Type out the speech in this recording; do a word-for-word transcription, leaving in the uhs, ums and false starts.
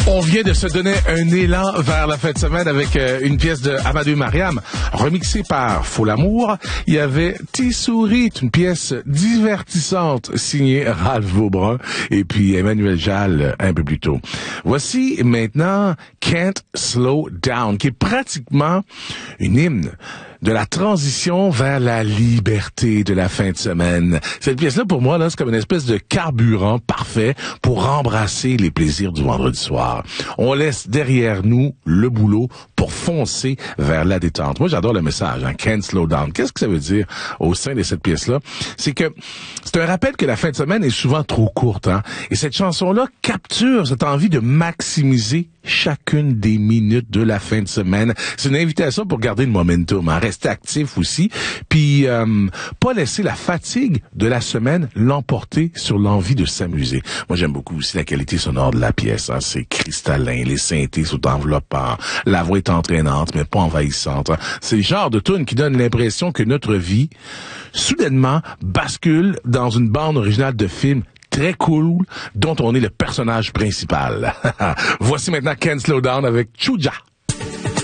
On vient de se donner un élan vers la fin de semaine avec euh, une pièce de Amadou Mariam, remixée par Faux l'amour. Il y avait Tissouri, une pièce divertissante signée Ralph Vaubrin et puis Emmanuel Jal un peu plus tôt. Voici maintenant Can't Slow Down, qui est pratiquement une hymne de la transition vers la liberté de la fin de semaine. Cette pièce-là, pour moi, là, c'est comme une espèce de carburant parfait pour embrasser les plaisirs du vendredi soir. On laisse derrière nous le boulot pour foncer vers la détente. Moi, j'adore le message, hein, Can't Slow Down. Qu'est-ce que ça veut dire au sein de cette pièce-là? C'est que c'est un rappel que la fin de semaine est souvent trop courte, hein. Et cette chanson-là capture cette envie de maximiser chacune des minutes de la fin de semaine. C'est une invitation pour garder le momentum, hein, rester actif aussi, puis euh, pas laisser la fatigue de la semaine l'emporter sur l'envie de s'amuser. Moi, j'aime beaucoup aussi la qualité sonore de la pièce, hein. C'est cristallin, les synthés sont enveloppants, la voix est entraînante, mais pas envahissante, hein. C'est le genre de tune qui donne l'impression que notre vie, soudainement, bascule dans une bande originale de film très cool, dont on est le personnage principal. Voici maintenant Can't Slow Down avec Chuja.